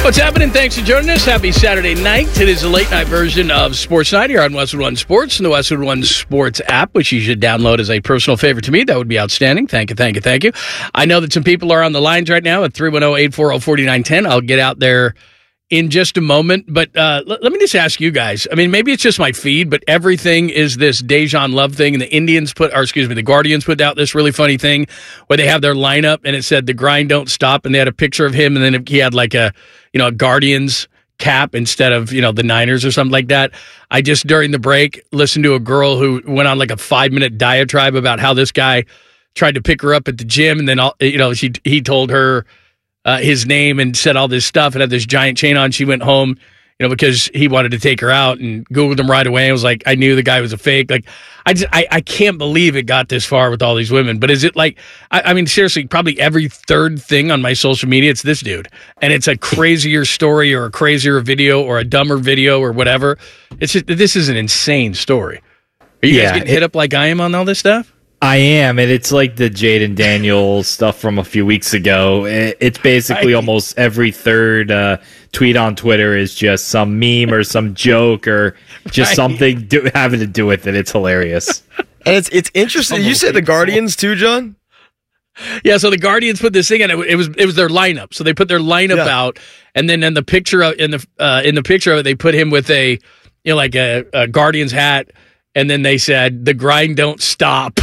What's happening? Thanks for joining us. Happy Saturday night. It is a late night version of Sports Night here on Westwood One Sports and the Westwood One Sports app, which you should download as a personal favorite to me. That would be outstanding. Thank you. I know that some people are on the lines right now at 310-840-4910. I'll get out there in just a moment. But let me just ask you guys. I mean, maybe it's just my feed, but everything is this Dejan Love thing. And the Guardians put out this really funny thing where they have their lineup and it said the grind don't stop. And they had a picture of him. And then he had like a Guardians cap instead of, the Niners or something like that. I just, during the break, listened to a girl who went on like a 5-minute diatribe about how this guy tried to pick her up at the gym. And then, he told her his name and said all this stuff and had this giant chain on. She went home, because he wanted to take her out and Googled him right away. I was like, I knew the guy was a fake. Like, I can't believe it got this far with all these women. But is it like, I mean, seriously, probably every third thing on my social media, it's this dude. And it's a crazier story or a crazier video or a dumber video or whatever. This is an insane story. Are you guys getting hit up like I am on all this stuff? I am, and it's like the Jaden Daniels stuff from a few weeks ago. It's basically almost every third tweet on Twitter is just some meme or some joke or just something having to do with it. It's hilarious. And it's interesting. You said the Guardians too, John? Yeah, so the Guardians put this thing in. It was their lineup. So they put their lineup out, and then in the picture of in the picture of it, they put him with a a Guardians hat. And then they said, the grind don't stop.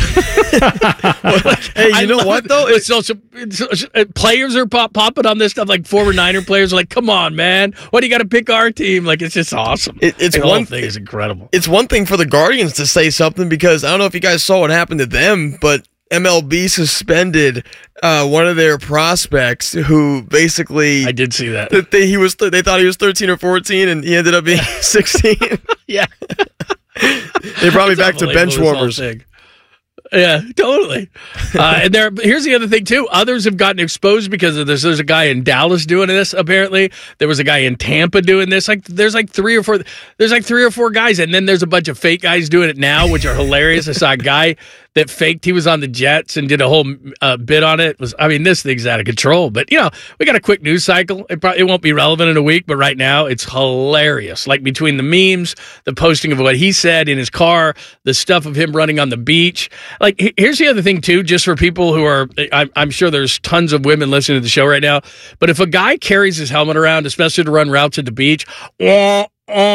Hey, you know what, though? Players are popping on this stuff. Like, former Niner players are like, come on, man. Why do you got to pick our team? Like, it's just awesome. The whole thing is incredible. It's one thing for the Guardians to say something because I don't know if you guys saw what happened to them, but MLB suspended one of their prospects who basically... I did see that. They thought he was 13 or 14, and he ended up being 16. Yeah. They brought me back to bench warmers. Yeah, totally. And here's the other thing too. Others have gotten exposed because of this. There's a guy in Dallas doing this. Apparently, there was a guy in Tampa doing this. There's like three or four guys, and then there's a bunch of fake guys doing it now, which are hilarious. I saw a guy that faked he was on the Jets and did a whole bit on it. This thing's out of control. But we got a quick news cycle. It won't be relevant in a week, but right now it's hilarious. Like between the memes, the posting of what he said in his car, the stuff of him running on the beach. Like, here's the other thing, too, just for people who are, I'm sure there's tons of women listening to the show right now, but if a guy carries his helmet around, especially to run routes at the beach, like,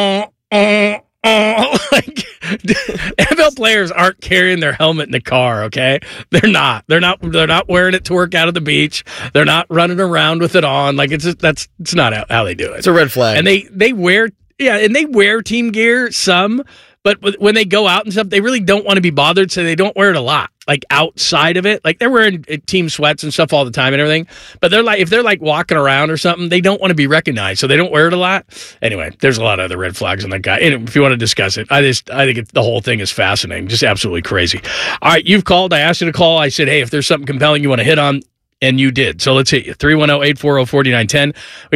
NFL players aren't carrying their helmet in the car, okay? They're not wearing it to work out at the beach. They're not running around with it on. Like, it's not how they do it. It's a red flag. And they wear team gear, some. But when they go out and stuff, they really don't want to be bothered, so they don't wear it a lot, like outside of it. Like, they're wearing team sweats and stuff all the time and everything. But if they're walking around or something, they don't want to be recognized, so they don't wear it a lot. Anyway, there's a lot of other red flags on that guy. And if you want to discuss it, I think the whole thing is fascinating, just absolutely crazy. All right, you've called. I asked you to call. I said, hey, if there's something compelling you want to hit on, and you did. So let's hit you. 310-840-4910.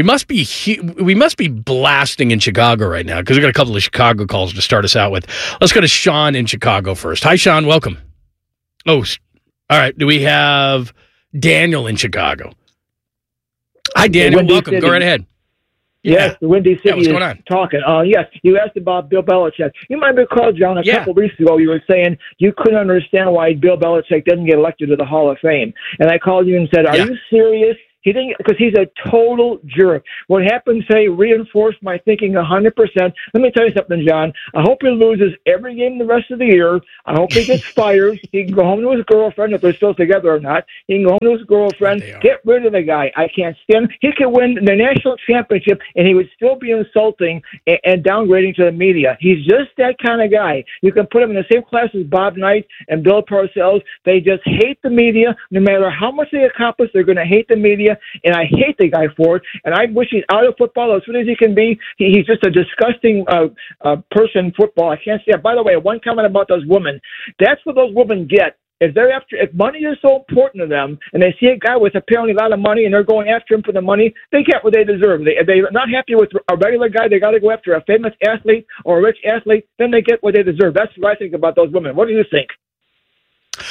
We must be blasting in Chicago right now because we got a couple of Chicago calls to start us out with. Let's go to Sean in Chicago first. Hi, Sean. Welcome. Oh, all right. Do we have Daniel in Chicago? Hi, Daniel. Welcome. Go right ahead. Yes, the Windy City what's going on? Is talking. Yes, you asked about Bill Belichick. You might recall, John, a couple weeks ago you were saying you couldn't understand why Bill Belichick didn't get elected to the Hall of Fame. And I called you and said, are you serious? He didn't, because he's a total jerk. What happened today reinforced my thinking 100%. Let me tell you something, John. I hope he loses every game the rest of the year. I hope he gets fired. He can go home to his girlfriend, if they're still together or not. He can go home to his girlfriend. Get rid of the guy. I can't stand him. He could win the national championship, and he would still be insulting and downgrading to the media. He's just that kind of guy. You can put him in the same class as Bob Knight and Bill Parcells. They just hate the media. No matter how much they accomplish, they're going to hate the media. And I hate the guy for it, and I wish he's out of football as soon as he can be. He's just a disgusting person in football. I can't say that. By the way, one comment about those women. That's what those women get. If money is so important to them, and they see a guy with apparently a lot of money, and they're going after him for the money, they get what they deserve. If they're not happy with a regular guy, they got to go after a famous athlete or a rich athlete. Then they get what they deserve. That's what I think about those women. What do you think?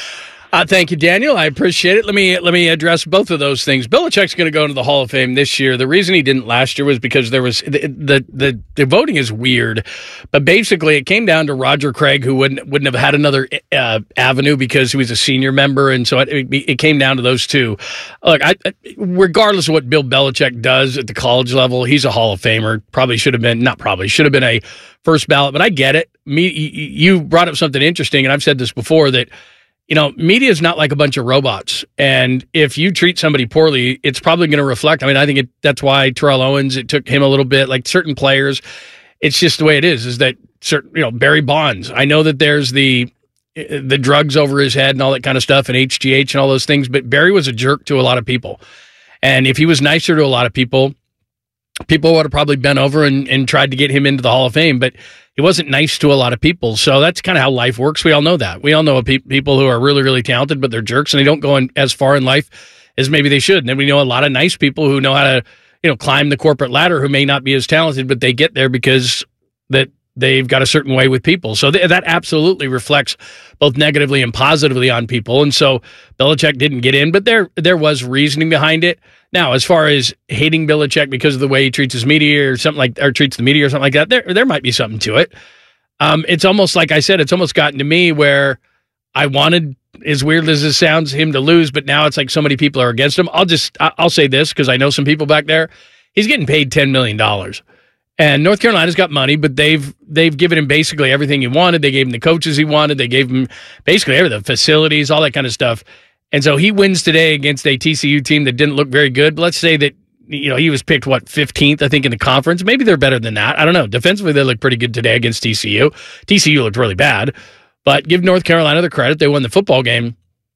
Thank you, Daniel. I appreciate it. Let me address both of those things. Belichick's going to go into the Hall of Fame this year. The reason he didn't last year was because there was the voting is weird, but basically it came down to Roger Craig, who wouldn't have had another avenue because he was a senior member, and so it came down to those two. Look, regardless of what Bill Belichick does at the college level, he's a Hall of Famer. Should have been a first ballot, but I get it. You brought up something interesting, and I've said this before that. Media is not like a bunch of robots. And if you treat somebody poorly, it's probably going to reflect. I mean, I think that's why Terrell Owens, it took him a little bit, like certain players. It's just the way it is that certain, Barry Bonds. I know that there's the drugs over his head and all that kind of stuff and HGH and all those things, but Barry was a jerk to a lot of people. And if he was nicer to a lot of people would have probably bent over and tried to get him into the Hall of Fame, but he wasn't nice to a lot of people. So that's kind of how life works. We all know that. We all know people who are really, really talented, but they're jerks and they don't go as far in life as maybe they should. And then we know a lot of nice people who know how to, climb the corporate ladder who may not be as talented, but they get there because that they've got a certain way with people. So that absolutely reflects both negatively and positively on people. And so Belichick didn't get in, but there was reasoning behind it. Now, as far as hating Belichick because of the way he treats his media or treats the media or something like that, there might be something to it. It's almost like I said, it's almost gotten to me where I wanted, as weird as this sounds, him to lose, but now it's like so many people are against him. I'll say this because I know some people back there. He's getting paid $10 million. And North Carolina's got money, but they've given him basically everything he wanted. They gave him the coaches he wanted. They gave him basically everything, facilities, all that kind of stuff. And so he wins today against a TCU team that didn't look very good. But let's say that he was picked 15th, I think, in the conference. Maybe they're better than that. I don't know. Defensively, they look pretty good today against TCU. TCU looked really bad, but give North Carolina the credit. They won the football game.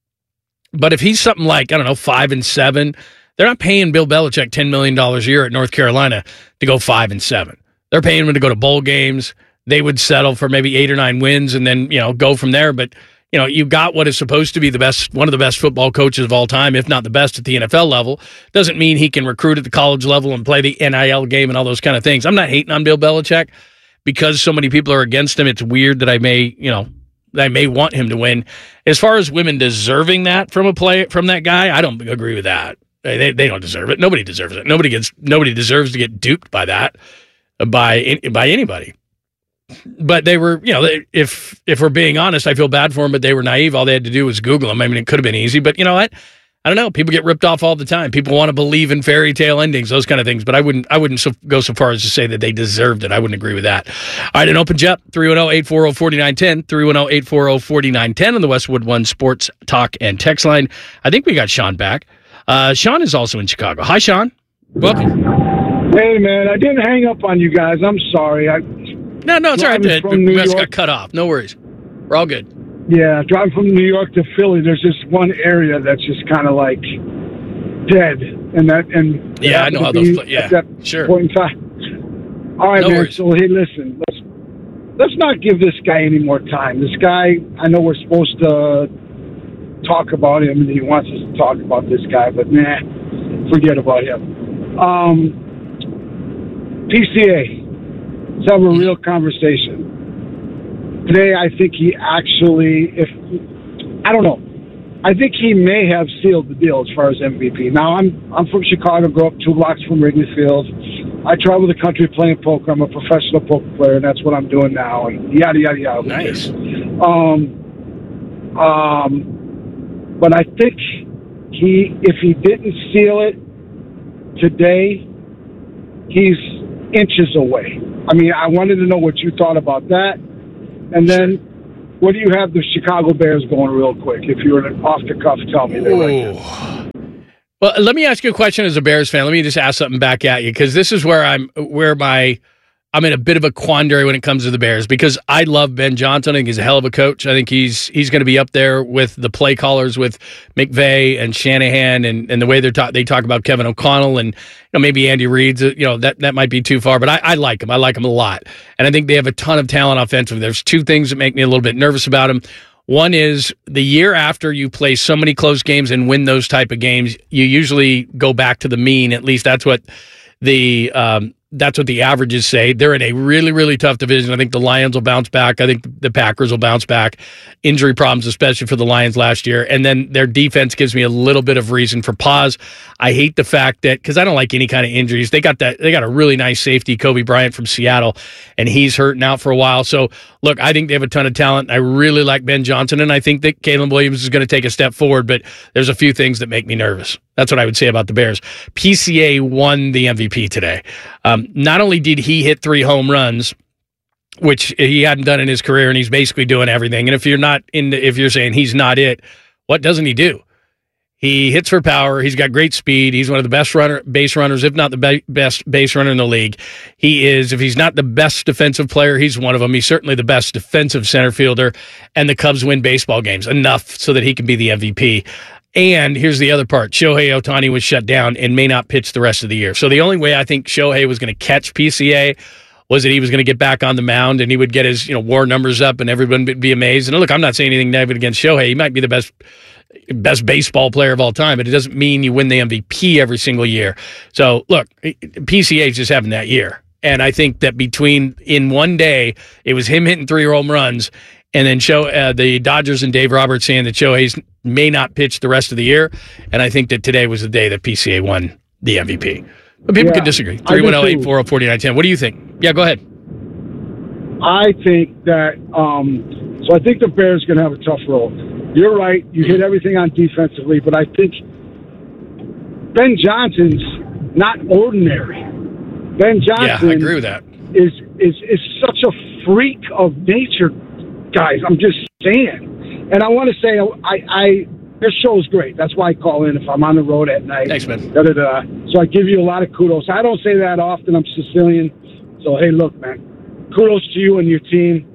But if he's something like 5-7. They're not paying Bill Belichick $10 million a year at North Carolina to go 5-7. They're paying him to go to bowl games. They would settle for maybe 8 or 9 wins and then, go from there. But, you got what is supposed to be one of the best football coaches of all time, if not the best at the NFL level. Doesn't mean he can recruit at the college level and play the NIL game and all those kind of things. I'm not hating on Bill Belichick because so many people are against him. It's weird that I may want him to win. As far as women deserving that from that guy, I don't agree with that. They don't deserve it. Nobody deserves it. Nobody deserves to get duped by that by anybody. But they were, if we're being honest, I feel bad for them, but they were naive. All they had to do was Google them. I mean, it could have been easy, but you know what? I don't know. People get ripped off all the time. People want to believe in fairy tale endings, those kind of things. But I wouldn't go so far as to say that they deserved it. I wouldn't agree with that. All right, an open up 310-840-4910, 310-840-4910 on the Westwood One Sports Talk and Text line. I think we got Sean back. Sean is also in Chicago. Hi, Sean. Welcome. Hey, man. I didn't hang up on you guys. I'm sorry. No, it's all right. We just got cut off. No worries. We're all good. Yeah, driving from New York to Philly, there's just one area that's just kind of like dead. I know how those play. Yeah, sure. Point in time. All right, no man. Worries. So, hey, listen. Let's not give this guy any more time. This guy, I know we're supposed to talk about him, and he wants us to talk about this guy, but forget about him. PCA. Let's have a real conversation. Today, I think he actually, I think he may have sealed the deal as far as MVP. Now, I'm from Chicago, grew up 2 blocks from Wrigley Field. I travel the country playing poker. I'm a professional poker player, and that's what I'm doing now, and yada, yada, yada. Nice. But I think if he didn't seal it today, he's inches away. I mean, I wanted to know what you thought about that. And then, what do you have the Chicago Bears going real quick? If you were off the cuff, tell me. Well, let me ask you a question as a Bears fan. Let me just ask something back at you, because this is where I'm in a bit of a quandary when it comes to the Bears, because I love Ben Johnson. I think he's a hell of a coach. I think he's going to be up there with the play callers with McVay and Shanahan and the way they talk about Kevin O'Connell and maybe Andy Reid's. That might be too far, but I like him. I like him a lot, and I think they have a ton of talent offensively. There's 2 things that make me a little bit nervous about him. One is the year after you play so many close games and win those type of games, you usually go back to the mean. At least that's what the That's what the averages say. They're in a really, really tough division. I think the Lions will bounce back. I think the Packers will bounce back. Injury problems, especially for the Lions last year. And then their defense gives me a little bit of reason for pause. I hate the fact that, because I don't like any kind of injuries. They got a really nice safety, Kobe Bryant from Seattle, and he's hurting out for a while. So, look, I think they have a ton of talent. I really like Ben Johnson, and I think that Caleb Williams is going to take a step forward, but there's a few things that make me nervous. That's what I would say about the Bears. PCA won the MVP today. Not only did he hit 3 home runs, which he hadn't done in his career, and he's basically doing everything. And if you're saying he's not it, what doesn't he do? He hits for power. He's got great speed. He's one of the best base runners, if not the best base runner in the league. He is, if he's not the best defensive player, he's one of them. He's certainly the best defensive center fielder, and the Cubs win baseball games enough so that he can be the MVP. And here's the other part. Shohei Ohtani was shut down and may not pitch the rest of the year. So the only way I think Shohei was going to catch PCA was that he was going to get back on the mound and he would get his WAR numbers up and everyone would be amazed. And look, I'm not saying anything negative against Shohei. He might be the best baseball player of all time, but it doesn't mean you win the MVP every single year. So look, PCA is just having that year. And I think that in one day, it was him hitting 3 home runs, and then the Dodgers and Dave Roberts saying that Shohei may not pitch the rest of the year. And I think that today was the day that PCA won the MVP. But people can disagree. 310-840-4910. What do you think? Yeah, go ahead. I think that so I think the Bears are going to have a tough road. You're right. You hit everything on defensively, but I think Ben Johnson's not ordinary. Ben Johnson, yeah, I agree with that. Is such a freak of nature, guys. I'm just saying. And I want to say, this show is great. That's why I call in if I'm on the road at night. Thanks, man. So I give you a lot of kudos. I don't say that often. I'm Sicilian. So, hey, look, man, kudos to you and your team.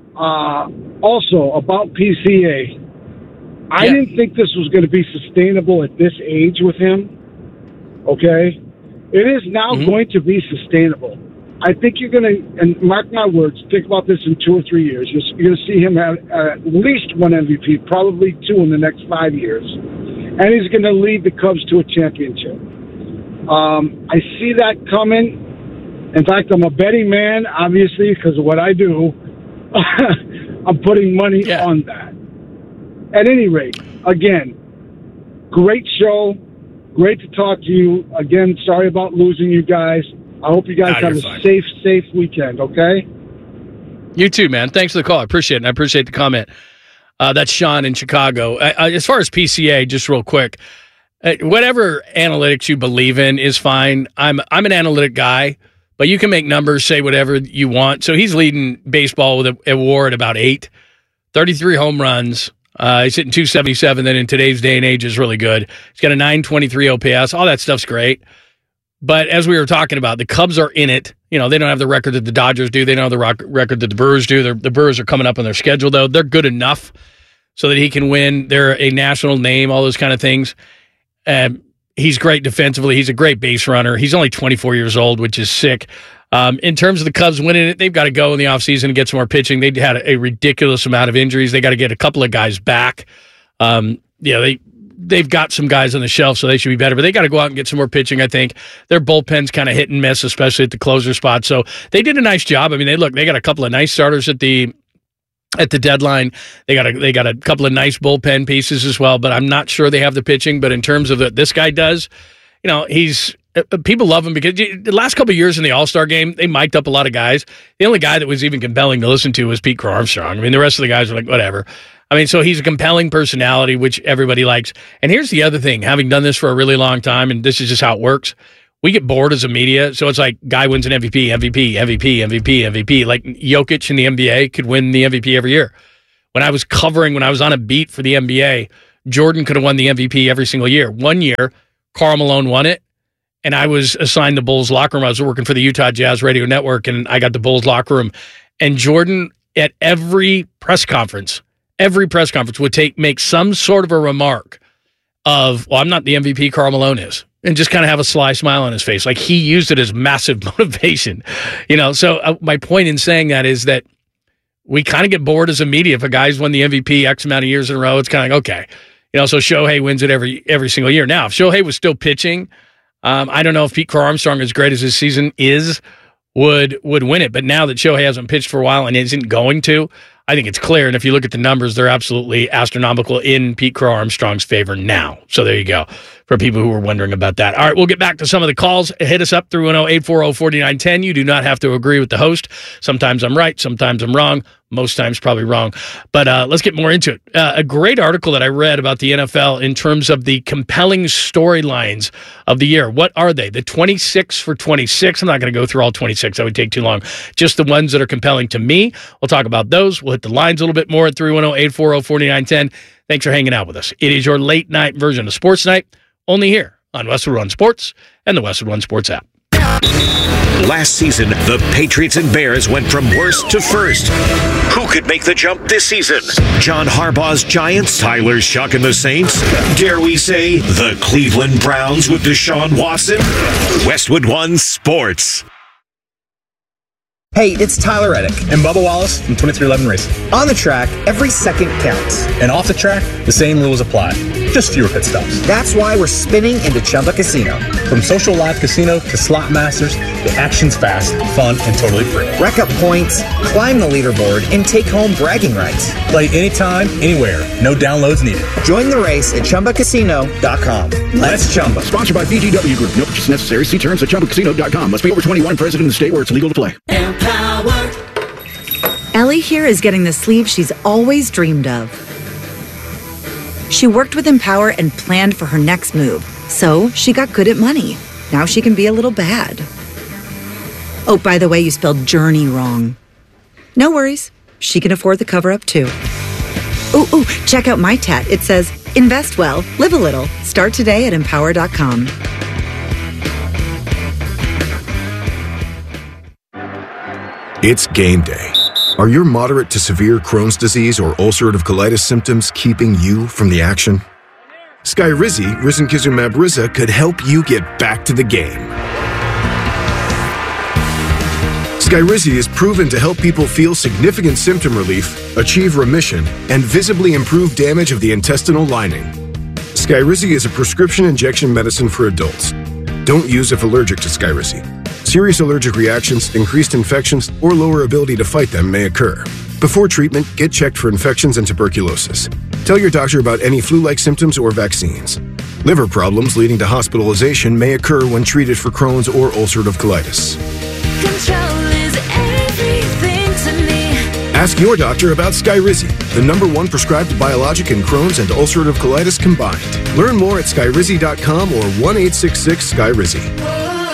Also, about PCA, I didn't think this was going to be sustainable at this age with him. Okay? It is now going to be sustainable. I think you're going to, and mark my words, think about this in 2 or 3 years. You're going to see him have at least 1 MVP, probably 2 in the next 5 years. And he's going to lead the Cubs to a championship. I see that coming. In fact, I'm a betting man, obviously, because of what I do. I'm putting money on that. At any rate, again, great show. Great to talk to you. Again, sorry about losing you guys. I hope you guys have a safe weekend, okay? You too, man. Thanks for the call. I appreciate it, and I appreciate the comment. That's Sean in Chicago. As far as PCA, just real quick, whatever analytics you believe in is fine. I'm an analytic guy, but you can make numbers, say whatever you want. So he's leading baseball with a WAR at about 8, 33 home runs. He's hitting 277, that in today's day and age is really good. He's got a 923 OPS. All that stuff's great. But as we were talking about, the Cubs are in it. They don't have the record that the Dodgers do. They don't have the record that the Brewers do. The Brewers are coming up on their schedule, though. They're good enough so that he can win. They're a national name, all those kind of things. He's great defensively. He's a great base runner. He's only 24 years old, which is sick. In terms of the Cubs winning it, they've got to go in the offseason and get some more pitching. They had a ridiculous amount of injuries. They got to get a couple of guys back. They've got some guys on the shelf, so they should be better. But they got to go out and get some more pitching, I think. Their bullpen's kind of hit and miss, especially at the closer spot. So they did a nice job. I mean, they got a couple of nice starters at the deadline. They got a couple of nice bullpen pieces as well, but I'm not sure they have the pitching. But in terms of what this guy does, people love him because the last couple of years in the All-Star game, they mic'd up a lot of guys. The only guy that was even compelling to listen to was Pete Crow Armstrong. I mean, the rest of the guys were like, whatever. I mean, so he's a compelling personality, which everybody likes. And here's the other thing. Having done this for a really long time, and this is just how it works, we get bored as a media. So it's like, guy wins an MVP. Like Jokic in the NBA could win the MVP every year. When I was on a beat for the NBA, Jordan could have won the MVP every single year. One year, Karl Malone won it, and I was assigned the Bulls locker room. I was working for the Utah Jazz Radio Network, and I got the Bulls locker room. And Jordan, at every press conference would make some sort of a remark of, well, I'm not the MVP, Karl Malone is, and just kind of have a sly smile on his face. Like he used it as massive motivation, So my point in saying that is that we kind of get bored as a media. If a guy's won the MVP X amount of years in a row, it's kind of like, okay. So Shohei wins it every single year. Now, if Shohei was still pitching, I don't know if Pete Crow Armstrong, as great as his season is, would win it. But now that Shohei hasn't pitched for a while and isn't going to, I think it's clear. And if you look at the numbers, they're absolutely astronomical in Pete Crow Armstrong's favor now. So there you go, for people who were wondering about that. All right, we'll get back to some of the calls. Hit us up, 310-840-4910. You do not have to agree with the host. Sometimes I'm right, sometimes I'm wrong. Most times probably wrong. But let's get more into it. A great article that I read about the NFL in terms of the compelling storylines of the year. What are they? The 26 for 26. I'm not going to go through all 26. That would take too long. Just the ones that are compelling to me. We'll talk about those. We'll hit the lines a little bit more at 310-840-4910. Thanks for hanging out with us. It is your late night version of Sports Night, only here on Westwood One Sports and the Westwood One Sports app. Last season, the Patriots and Bears went from worst to first. Who could make the jump this season? John Harbaugh's Giants, Tyler Shuck and the Saints? Dare we say the Cleveland Browns with Deshaun Watson? Westwood One Sports. Hey, it's Tyler Reddick and Bubba Wallace from 2311 Racing. On the track, every second counts. And off the track, the same rules apply. Just fewer pit stops. That's why we're spinning into Chumba Casino. From social live casino to slot masters, the action's fast, fun, and totally free. Rack up points, climb the leaderboard, and take home bragging rights. Play anytime, anywhere. No downloads needed. Join the race at ChumbaCasino.com. Let's Chumba. Sponsored by VGW Group. No purchase necessary. See terms at ChumbaCasino.com. Must be over 21 and present in the state where it's legal to play. Empower. Ellie here is getting the sleeve she's always dreamed of. She worked with Empower and planned for her next move, so she got good at money. Now she can be a little bad. Oh, by the way, you spelled journey wrong. No worries. She can afford the cover-up, too. Ooh, check out my tat. It says, invest well, live a little. Start today at Empower.com. It's game day. Are your moderate to severe Crohn's disease or ulcerative colitis symptoms keeping you from the action? Skyrizi, risankizumab Riza, could help you get back to the game. Skyrizi is proven to help people feel significant symptom relief, achieve remission, and visibly improve damage of the intestinal lining. Skyrizi is a prescription injection medicine for adults. Don't use if allergic to Skyrizi. Serious allergic reactions, increased infections, or lower ability to fight them may occur. Before treatment, get checked for infections and tuberculosis. Tell your doctor about any flu-like symptoms or vaccines. Liver problems leading to hospitalization may occur when treated for Crohn's or ulcerative colitis. Control is everything to me. Ask your doctor about Skyrizi, the #1 prescribed biologic in Crohn's and ulcerative colitis combined. Learn more at Skyrizi.com or 1-866-SKYRIZI.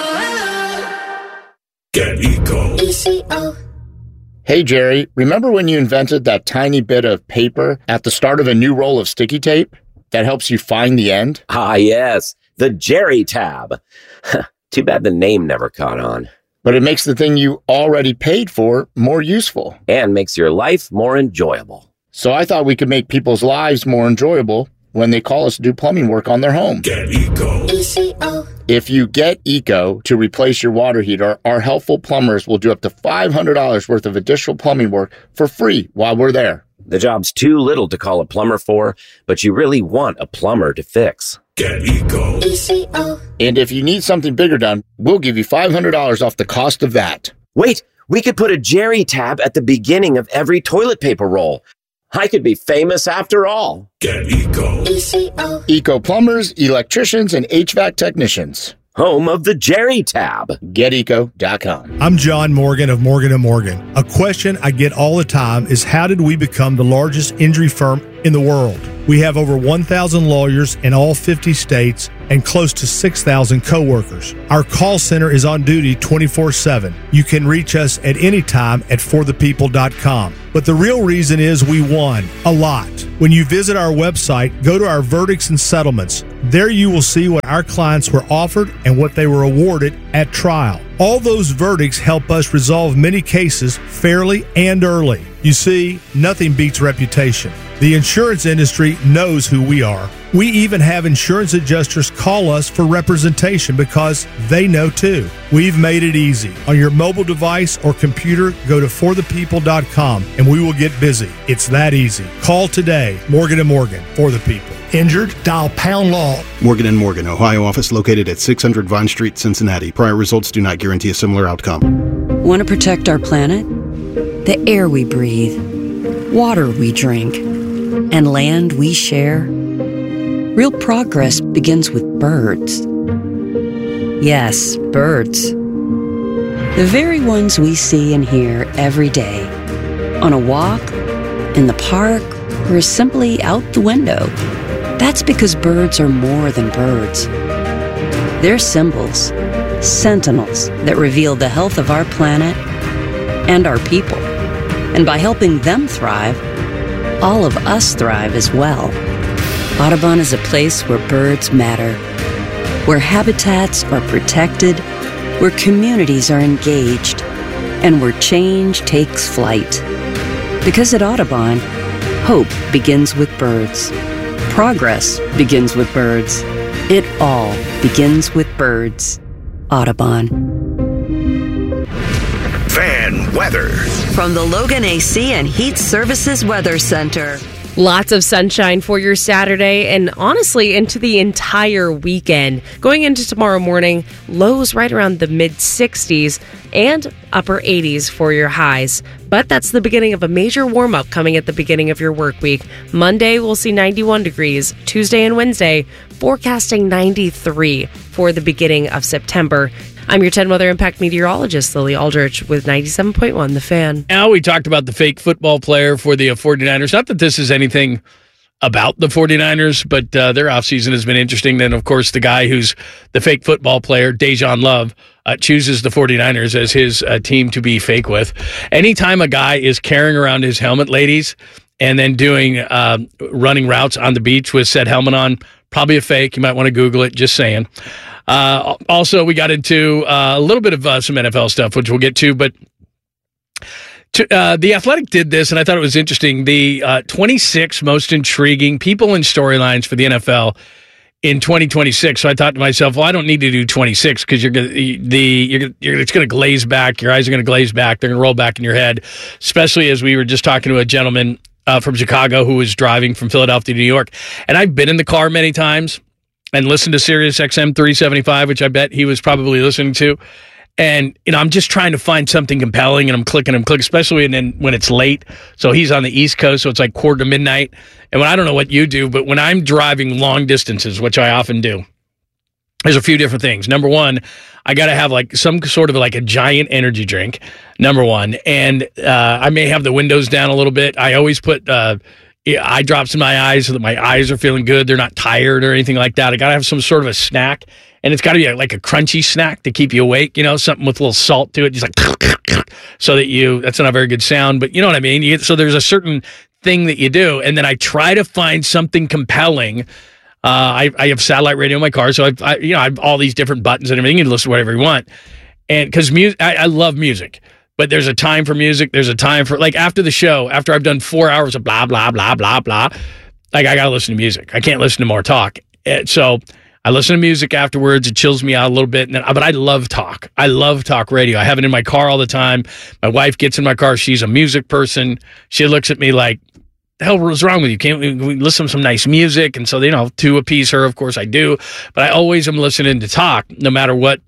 Get Eco. ECO. Hey, Jerry, remember when you invented that tiny bit of paper at the start of a new roll of sticky tape that helps you find the end? Ah, yes, the Jerry tab. Too bad the name never caught on. But it makes the thing you already paid for more useful. And makes your life more enjoyable. So I thought we could make people's lives more enjoyable when they call us to do plumbing work on their home. Get Eco. ECO. If you get Eco to replace your water heater, our helpful plumbers will do up to $500 worth of additional plumbing work for free while we're there. The job's too little to call a plumber for, but you really want a plumber to fix. Get Eco. ECO. And if you need something bigger done, we'll give you $500 off the cost of that. Wait, we could put a Jerry tab at the beginning of every toilet paper roll. I could be famous after all. Get Eco. ECO. Eco plumbers, electricians, and HVAC technicians. Home of the Jerry tab. GetEco.com. I'm John Morgan of Morgan & Morgan. A question I get all the time is, how did we become the largest injury firm in the world? We have over 1,000 lawyers in all 50 states and close to 6,000 coworkers. Our call center is on duty 24/7. You can reach us at any time at forthepeople.com. But the real reason is we won a lot. When you visit our website, go to our verdicts and settlements. There you will see what our clients were offered and what they were awarded at trial. All those verdicts help us resolve many cases fairly and early. You see, nothing beats reputation. The insurance industry knows who we are. We even have insurance adjusters call us for representation because they know too. We've made it easy. On your mobile device or computer, go to forthepeople.com and we will get busy. It's that easy. Call today. Morgan & Morgan, for the people. Injured? Dial pound law. Morgan & Morgan, Ohio office located at 600 Vine Street, Cincinnati. Prior results do not guarantee a similar outcome. Want to protect our planet? The air we breathe, water we drink, and land we share? Real progress begins with birds. Yes, birds. The very ones we see and hear every day. On a walk, in the park, or simply out the window. That's because birds are more than birds. They're symbols, sentinels that reveal the health of our planet and our people. And by helping them thrive, all of us thrive as well. Audubon is a place where birds matter, where habitats are protected, where communities are engaged, and where change takes flight. Because at Audubon, hope begins with birds. Progress begins with birds. It all begins with birds. Audubon. Fan weather. From the Logan AC and Heat Services Weather Center. Lots of sunshine for your Saturday and honestly into the entire weekend. Going into tomorrow morning, lows right around the mid-60s and upper 80s for your highs. But that's the beginning of a major warm-up coming at the beginning of your work week. Monday, we'll see 91 degrees. Tuesday and Wednesday, forecasting 93 for the beginning of September. I'm your 10 Weather Impact meteorologist, Lily Aldrich, with 97.1 The Fan. Now we talked about the fake football player for the 49ers. Not that this is anything about the 49ers, but their offseason has been interesting. Then, of course, the guy who's the fake football player, Dejan Love, chooses the 49ers as his team to be fake with. Anytime a guy is carrying around his helmet, ladies, and then doing running routes on the beach with said helmet on, probably a fake. You might want to Google it, just saying. Also, we got into a little bit of some NFL stuff, which we'll get to, but The Athletic did this, and I thought it was interesting. The 26 most intriguing people and storylines for the NFL in 2026. So I thought to myself, well, I don't need to do 26 because it's going to glaze back. Your eyes are going to glaze back. They're going to roll back in your head, especially as we were just talking to a gentleman from Chicago who was driving from Philadelphia to New York. And I've been in the car many times and listened to Sirius XM 375, which I bet he was probably listening to. And, I'm just trying to find something compelling, and I'm clicking, especially when it's late. So he's on the East Coast, so it's like 12:45. And I don't know what you do, but when I'm driving long distances, which I often do, there's a few different things. Number one, I got to have some sort of a giant energy drink, number one. And I may have the windows down a little bit. I always put eye drops in my eyes so that my eyes are feeling good. They're not tired or anything like that. I got to have some sort of a snack. And it's got to be like a crunchy snack to keep you awake, something with a little salt to it, just so that that's not a very good sound, but you know what I mean? So there's a certain thing that you do, and then I try to find something compelling. I have satellite radio in my car, so I have all these different buttons and everything. You can listen to whatever you want. And because I love music, but there's a time for music. There's a time for, after the show, after I've done 4 hours of blah, blah, blah, blah, blah, I got to listen to music. I can't listen to more talk. So I listen to music afterwards. It chills me out a little bit. But I love talk. I love talk radio. I have it in my car all the time. My wife gets in my car. She's a music person. She looks at me like, the hell was wrong with you? Can't we listen to some nice music? And so, to appease her, of course I do. But I always am listening to talk, no matter what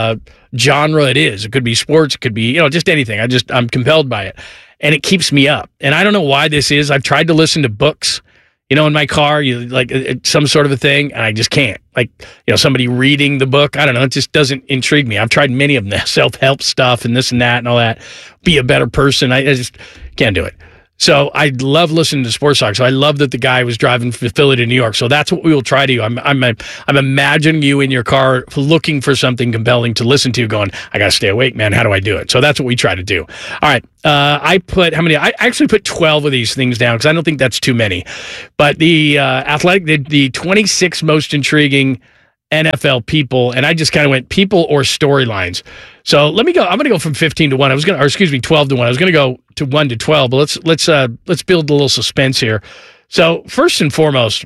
genre it is. It could be sports. It could be, just anything. I'm compelled by it. And it keeps me up. And I don't know why this is. I've tried to listen to books, in my car, some sort of a thing, and I just can't. Somebody reading the book, I don't know, it just doesn't intrigue me. I've tried many of them, self-help stuff and this and that and all that. Be a better person. I just can't do it. So I love listening to sports talk. So I love that the guy was driving from Philly to New York. So that's what we will try to do. I'm imagining you in your car looking for something compelling to listen to, going, I got to stay awake, man. How do I do it? So that's what we try to do. All right. I actually put 12 of these things down because I don't think that's too many. But the Athletic, the 26 most intriguing NFL people, and I just kind of went people or storylines. So let me go. I'm going to go from 15 to 1. 12 to 1. I was going to go to 1 to 12, but let's build a little suspense here. So first and foremost,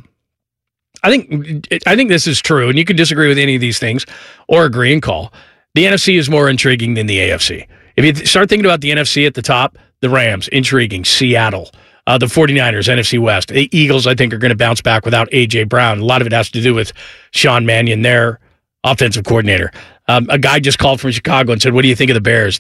I think this is true, and you can disagree with any of these things or agree and call. The NFC is more intriguing than the AFC. If you start thinking about the NFC at the top, the Rams, intriguing. Seattle, the 49ers, NFC West. The Eagles, I think, are going to bounce back without A.J. Brown. A lot of it has to do with Sean Mannion, their offensive coordinator. A guy just called from Chicago and said, what do you think of the Bears?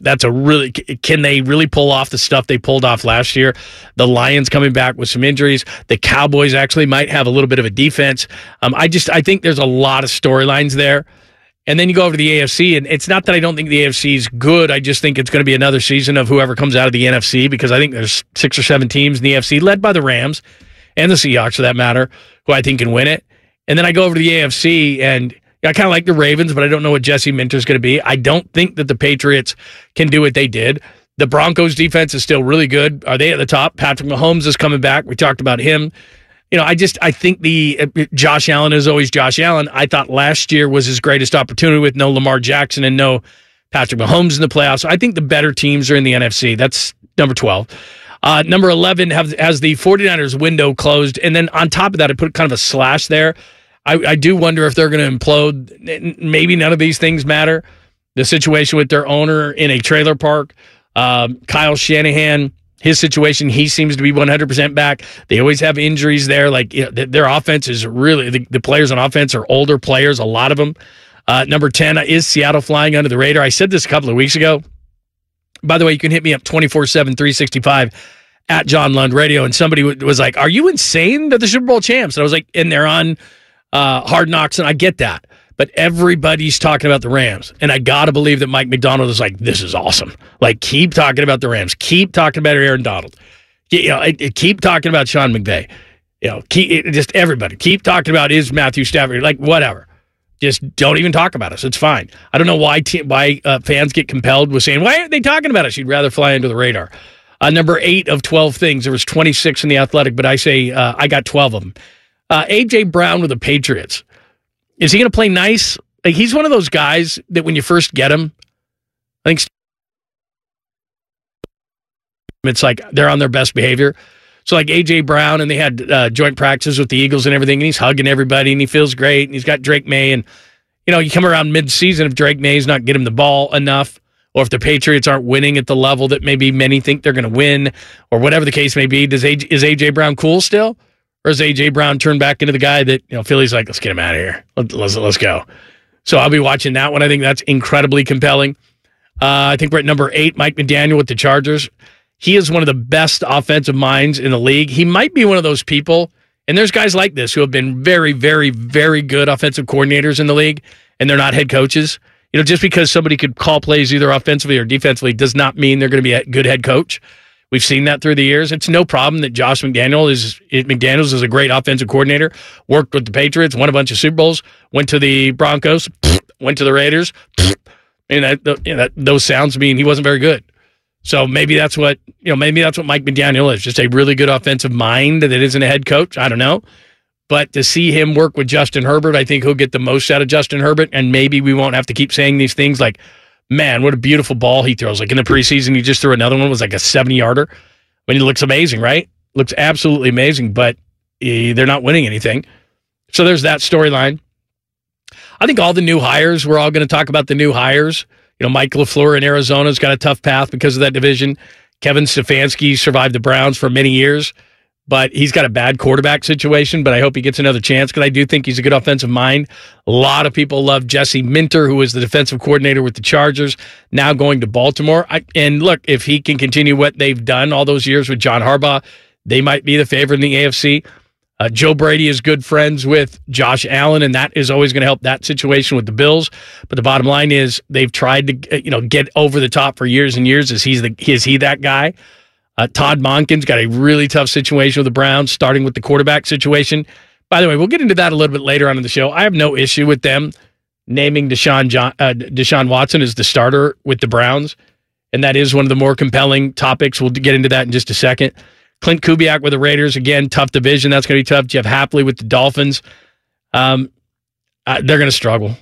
Can they really pull off the stuff they pulled off last year? The Lions coming back with some injuries. The Cowboys actually might have a little bit of a defense. I think there's a lot of storylines there. And then you go over to the AFC, and it's not that I don't think the AFC is good. I just think it's going to be another season of whoever comes out of the NFC, because I think there's 6 or 7 teams in the AFC, led by the Rams and the Seahawks, for that matter, who I think can win it. And then I go over to the AFC, and I kind of like the Ravens, but I don't know what Jesse Minter's going to be. I don't think that the Patriots can do what they did. The Broncos' defense is still really good. Are they at the top? Patrick Mahomes is coming back. We talked about him. I think the Josh Allen is always Josh Allen. I thought last year was his greatest opportunity with no Lamar Jackson and no Patrick Mahomes in the playoffs. So I think the better teams are in the NFC. That's number 12. Number 11 has the 49ers window closed. And then on top of that, I put kind of a slash there. I do wonder if they're going to implode. Maybe none of these things matter. The situation with their owner in a trailer park, Kyle Shanahan, his situation, he seems to be 100% back. They always have injuries there. Their offense is really, the players on offense are older players, a lot of them. Number 10 is Seattle flying under the radar. I said this a couple of weeks ago. By the way, you can hit me up 24/7, 365 at John Lund Radio. And somebody was like, are you insane? They're the Super Bowl champs. And I was like, and they're on Hard Knocks, and I get that. But everybody's talking about the Rams. And I got to believe that Mike McDonald is like, this is awesome. Keep talking about the Rams. Keep talking about Aaron Donald. Keep talking about Sean McVay. Just everybody. Keep talking about is Matthew Stafford. Whatever. Just don't even talk about us. It's fine. I don't know why fans get compelled with saying, why aren't they talking about us? You'd rather fly under the radar. Number 8 of 12 things. There was 26 in the Athletic, but I say I got 12 of them. A.J. Brown with the Patriots. Is he going to play nice? He's one of those guys that when you first get him, I think it's like they're on their best behavior. So A.J. Brown, and they had joint practices with the Eagles and everything, and he's hugging everybody, and he feels great, and he's got Drake May. And, you come around mid-season, if Drake May's not getting him the ball enough, or if the Patriots aren't winning at the level that maybe many think they're going to win, or whatever the case may be, is A.J. Brown cool still? Or is A.J. Brown turned back into the guy that, Philly's like, let's get him out of here. Let's go. So I'll be watching that one. I think that's incredibly compelling. I think we're at number 8, Mike McDaniel with the Chargers. He is one of the best offensive minds in the league. He might be one of those people, and there's guys like this who have been very, very, very good offensive coordinators in the league, and they're not head coaches. Just because somebody could call plays either offensively or defensively does not mean they're going to be a good head coach. We've seen that through the years. It's no problem that Josh McDaniels is a great offensive coordinator, worked with the Patriots, won a bunch of Super Bowls, went to the Broncos, went to the Raiders. And those sounds mean he wasn't very good. So maybe that's what Mike McDaniel is, just a really good offensive mind that isn't a head coach. I don't know. But to see him work with Justin Herbert, I think he'll get the most out of Justin Herbert, and maybe we won't have to keep saying these things like, man, what a beautiful ball he throws. In the preseason, he just threw another one. It was like a 70-yarder. He looks amazing, right? Looks absolutely amazing, but they're not winning anything. So there's that storyline. I think all the new hires, we're all going to talk about the new hires. Mike LaFleur in Arizona's got a tough path because of that division. Kevin Stefanski survived the Browns for many years, but he's got a bad quarterback situation, but I hope he gets another chance because I do think he's a good offensive mind. A lot of people love Jesse Minter, who was the defensive coordinator with the Chargers, now going to Baltimore. And look, if he can continue what they've done all those years with John Harbaugh, they might be the favorite in the AFC. Joe Brady is good friends with Josh Allen, and that is always going to help that situation with the Bills. But the bottom line is they've tried to get over the top for years and years. Is he that guy? Todd Monken's got a really tough situation with the Browns, starting with the quarterback situation. By the way, we'll get into that a little bit later on in the show. I have no issue with them naming Deshaun Watson as the starter with the Browns, and that is one of the more compelling topics. We'll get into that in just a second. Clint Kubiak with the Raiders, again, tough division. That's going to be tough. Jeff Hapley with the Dolphins. They're going to struggle.